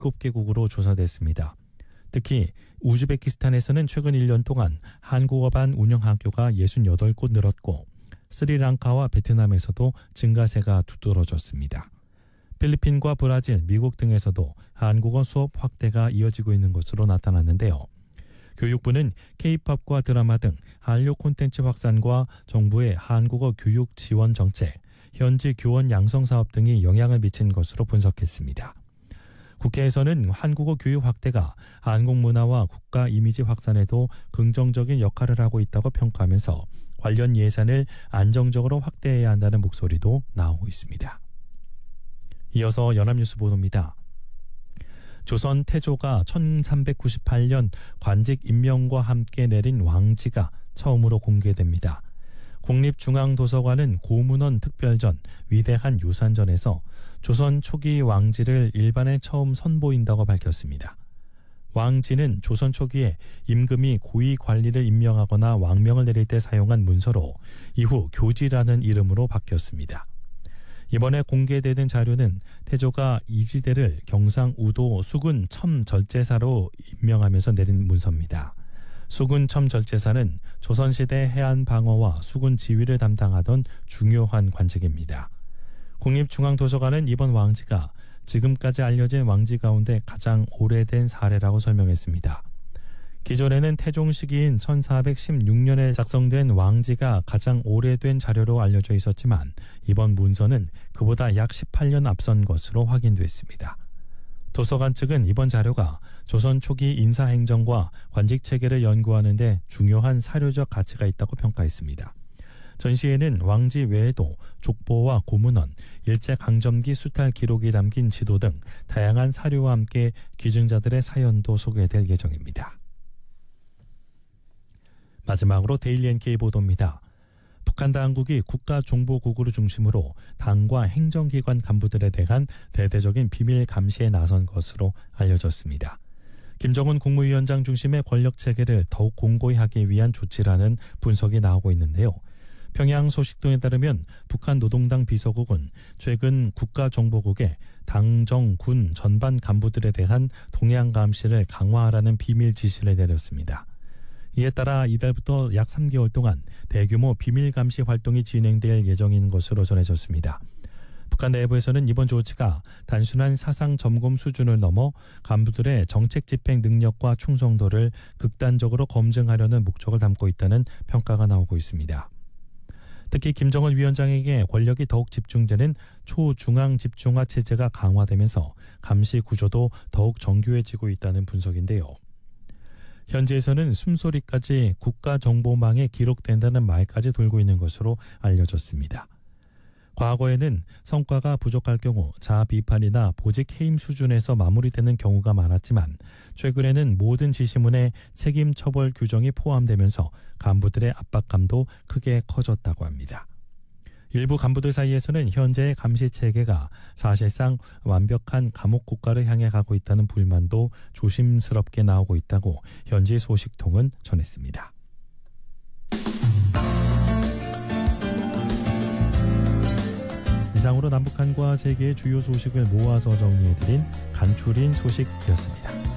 7개국으로 조사됐습니다. 특히 우즈베키스탄에서는 최근 1년 동안 한국어반 운영학교가 68곳 늘었고 스리랑카와 베트남에서도 증가세가 두드러졌습니다. 필리핀과 브라질, 미국 등에서도 한국어 수업 확대가 이어지고 있는 것으로 나타났는데요. 교육부는 K-팝과 드라마 등 한류 콘텐츠 확산과 정부의 한국어 교육 지원 정책, 현지 교원 양성 사업 등이 영향을 미친 것으로 분석했습니다. 국회에서는 한국어 교육 확대가 한국 문화와 국가 이미지 확산에도 긍정적인 역할을 하고 있다고 평가하면서 관련 예산을 안정적으로 확대해야 한다는 목소리도 나오고 있습니다. 이어서 연합뉴스 보도입니다. 조선 태조가 1398년 관직 임명과 함께 내린 왕지가 처음으로 공개됩니다. 국립중앙도서관은 고문원 특별전, 위대한 유산전에서 조선 초기 왕지를 일반에 처음 선보인다고 밝혔습니다. 왕지는 조선 초기에 임금이 고위 관리를 임명하거나 왕명을 내릴 때 사용한 문서로 이후 교지라는 이름으로 바뀌었습니다. 이번에 공개되는 자료는 태조가 이지대를 경상우도 수군 첨절제사로 임명하면서 내린 문서입니다. 수군 첨절제사는 조선시대 해안 방어와 수군 지휘를 담당하던 중요한 관직입니다. 국립중앙도서관은 이번 왕지가 지금까지 알려진 왕지 가운데 가장 오래된 사례라고 설명했습니다. 기존에는 태종 시기인 1416년에 작성된 왕지가 가장 오래된 자료로 알려져 있었지만 이번 문서는 그보다 약 18년 앞선 것으로 확인됐습니다. 도서관 측은 이번 자료가 조선 초기 인사행정과 관직체계를 연구하는 데 중요한 사료적 가치가 있다고 평가했습니다. 전시에는 왕지 외에도 족보와 고문원, 일제강점기 수탈 기록이 담긴 지도 등 다양한 사료와 함께 기증자들의 사연도 소개될 예정입니다. 마지막으로 데일리 NK 보도입니다. 북한 당국이 국가정보국을 중심으로 당과 행정기관 간부들에 대한 대대적인 비밀 감시에 나선 것으로 알려졌습니다. 김정은 국무위원장 중심의 권력체계를 더욱 공고히 하기 위한 조치라는 분석이 나오고 있는데요. 평양 소식통에 따르면 북한 노동당 비서국은 최근 국가정보국에 당, 정, 군 전반 간부들에 대한 동향 감시를 강화하라는 비밀 지시를 내렸습니다. 이에 따라 이달부터 약 3개월 동안 대규모 비밀 감시 활동이 진행될 예정인 것으로 전해졌습니다. 북한 내부에서는 이번 조치가 단순한 사상 점검 수준을 넘어 간부들의 정책 집행 능력과 충성도를 극단적으로 검증하려는 목적을 담고 있다는 평가가 나오고 있습니다. 특히 김정은 위원장에게 권력이 더욱 집중되는 초중앙 집중화 체제가 강화되면서 감시 구조도 더욱 정교해지고 있다는 분석인데요. 현지에서는 숨소리까지 국가정보망에 기록된다는 말까지 돌고 있는 것으로 알려졌습니다. 과거에는 성과가 부족할 경우 자비판이나 보직 해임 수준에서 마무리되는 경우가 많았지만 최근에는 모든 지시문에 책임 처벌 규정이 포함되면서 간부들의 압박감도 크게 커졌다고 합니다. 일부 간부들 사이에서는 현재의 감시 체계가 사실상 완벽한 감옥 국가를 향해 가고 있다는 불만도 조심스럽게 나오고 있다고 현지 소식통은 전했습니다. 이상으로 남북한과 세계의 주요 소식을 모아서 정리해드린 간추린 소식이었습니다.